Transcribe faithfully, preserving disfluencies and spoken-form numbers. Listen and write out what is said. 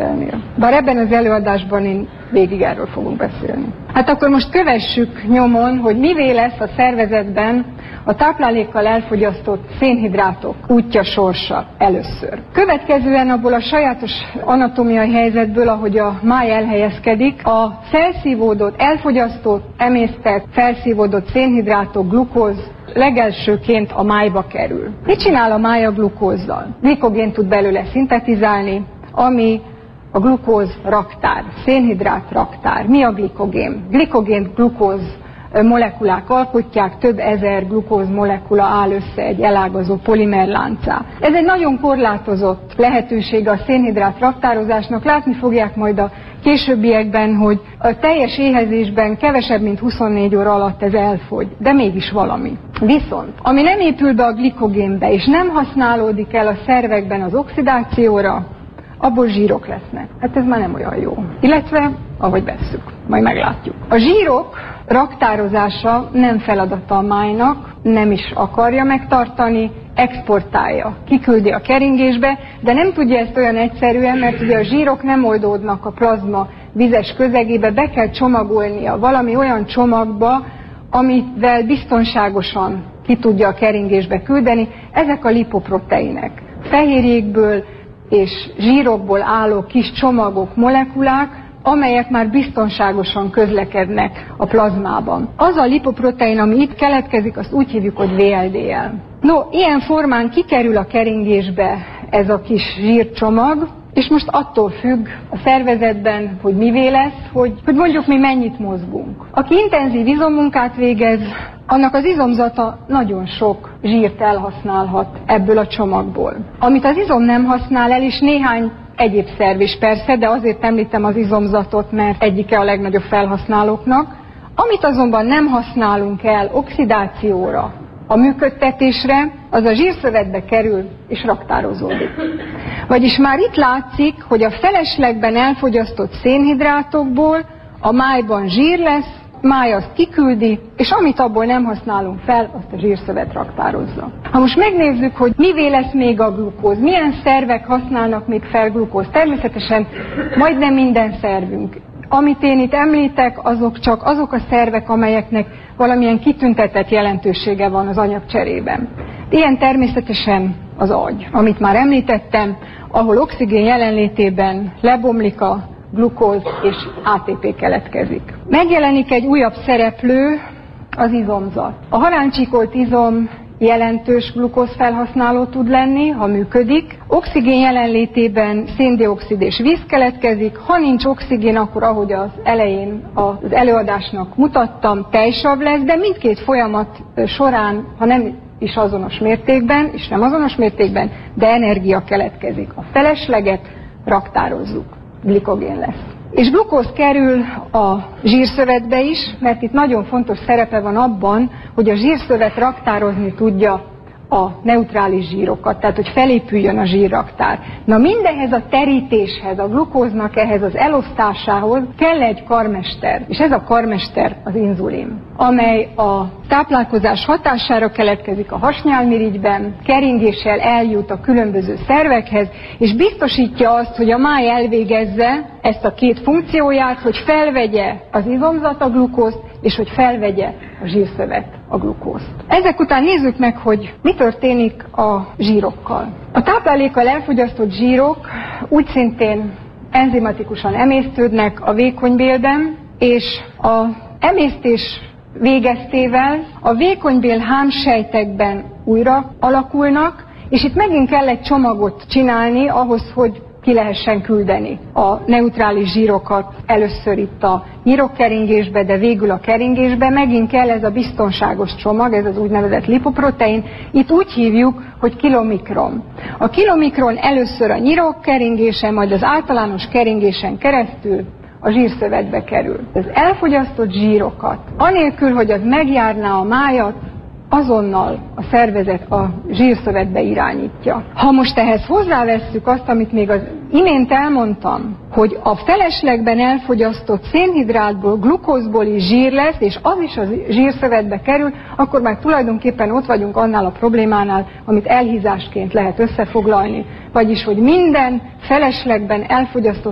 ételnél. Bár ebben az előadásban én végig erről fogunk beszélni. Hát akkor most kövessük nyomon, hogy mivé lesz a szervezetben a táplálékkal elfogyasztott szénhidrátok útja, sorsa először. Következően abból a sajátos anatómiai helyzetből, ahogy a máj elhelyezkedik, a felszívódott, elfogyasztott, emésztett, felszívódott szénhidrátok, glukóz legelsőként a májba kerül. Mit csinál a máj a glukózzal? Glikogént tud belőle szintetizálni, ami a glukóz raktár, szénhidrát raktár. Mi a glikogén? Glikogént glukóz molekulák alkotják, több ezer glukóz molekula áll össze egy elágazó polimerláncá. Ez egy nagyon korlátozott lehetősége a szénhidrát raktározásnak. Látni fogják majd a későbbiekben, hogy a teljes éhezésben kevesebb, mint huszonnégy óra alatt ez elfogy, de mégis valami. Viszont, ami nem épül be a glikogénbe, és nem használódik el a szervekben az oxidációra, abból zsírok lesznek. Hát ez már nem olyan jó. Illetve, ahogy vesszük, majd meglátjuk. A zsírok raktározása nem feladata a májnak, nem is akarja megtartani, exportálja, kiküldi a keringésbe, de nem tudja ezt olyan egyszerűen, mert ugye a zsírok nem oldódnak a plazma vizes közegébe, be kell csomagolnia valami olyan csomagba, amivel biztonságosan ki tudja a keringésbe küldeni. Ezek a lipoproteinek. Fehérjékből és zsírokból álló kis csomagok, molekulák, amelyek már biztonságosan közlekednek a plazmában. Az a lipoprotein, ami itt keletkezik, azt úgy hívjuk, hogy vé el dé el. No, ilyen formán kikerül a keringésbe ez a kis zsírcsomag, és most attól függ a szervezetben, hogy mivé lesz, hogy, hogy mondjuk mi mennyit mozgunk. Aki intenzív izommunkát végez, annak az izomzata nagyon sok zsírt elhasználhat ebből a csomagból. Amit az izom nem használ el, és néhány egyéb szerv is persze, de azért említem az izomzatot, mert egyike a legnagyobb felhasználóknak. Amit azonban nem használunk el oxidációra, a működtetésre, az a zsírszövetbe kerül és raktározódik. Vagyis már itt látszik, hogy a feleslegben elfogyasztott szénhidrátokból a májban zsír lesz, máj azt kiküldi, és amit abból nem használunk fel, azt a zsírszövet raktározza. Ha most megnézzük, hogy mivé lesz még a glukóz, milyen szervek használnak még fel glukóz, természetesen majdnem minden szervünk. Amit én itt említek, azok csak azok a szervek, amelyeknek valamilyen kitüntetett jelentősége van az anyagcserében. Ilyen természetesen az agy, amit már említettem, ahol oxigén jelenlétében lebomlik a glukóz és á té pé keletkezik. Megjelenik egy újabb szereplő, az izomzat. A haláncsikolt izom jelentős glukózfelhasználó tud lenni, ha működik. Oxigén jelenlétében széndioxid és víz keletkezik. Ha nincs oxigén, akkor ahogy az elején az előadásnak mutattam, tejsav lesz, de mindkét folyamat során, ha nem is azonos mértékben, és nem azonos mértékben, de energia keletkezik. A felesleget raktározzuk, glikogén lesz. És glukóz kerül a zsírszövetbe is, mert itt nagyon fontos szerepe van abban, hogy a zsírszövet raktározni tudja a neutrális zsírokat, tehát hogy felépüljön a zsírraktár. Na mindehez a terítéshez, a glukóznak ehhez az elosztásához kell egy karmester, és ez a karmester az inzulin, amely a táplálkozás hatására keletkezik a hasnyálmirigyben, keringéssel eljut a különböző szervekhez, és biztosítja azt, hogy a máj elvégezze ezt a két funkcióját, hogy felvegye az izomzat a glukózt, és hogy felvegye a zsírszövet a glukózt. Ezek után nézzük meg, hogy mi történik a zsírokkal. A táplálékkal elfogyasztott zsírok úgy szintén enzimatikusan emésztődnek a vékonybélben, és az emésztés végeztével a vékonybél hámsejtekben újra alakulnak, és itt megint kell egy csomagot csinálni ahhoz, hogy ki lehessen küldeni a neutrális zsírokat először itt a nyirokkeringésbe, de végül a keringésbe. Megint kell ez a biztonságos csomag, ez az úgynevezett lipoprotein. Itt úgy hívjuk, hogy kilomikron. A kilomikron először a nyirokkeringésen, majd az általános keringésen keresztül a zsírszövetbe kerül. Az elfogyasztott zsírokat, anélkül, hogy az megjárná a májat, azonnal a szervezet a zsírszövetbe irányítja. Ha most ehhez hozzávesszük azt, amit még az imént elmondtam, hogy a feleslegben elfogyasztott szénhidrátból, glukózból is zsír lesz, és az is a zsírszövetbe kerül, akkor már tulajdonképpen ott vagyunk annál a problémánál, amit elhízásként lehet összefoglalni. Vagyis, hogy minden feleslegben elfogyasztott